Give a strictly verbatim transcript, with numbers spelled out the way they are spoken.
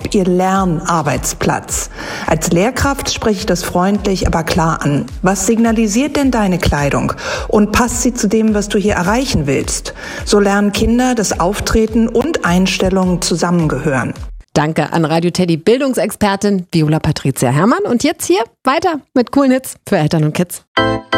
Job, Ihr Lernarbeitsplatz. Als Lehrkraft spreche ich das freundlich, aber klar an. Was signalisiert denn deine Kleidung? Und passt sie zu dem, was du hier erreichen willst? So lernen Kinder, dass Auftreten und Einstellungen zusammengehören. Danke an Radio Teddy Bildungsexpertin Viola Patricia Herrmann. Und jetzt hier weiter mit coolen Hits für Eltern und Kids.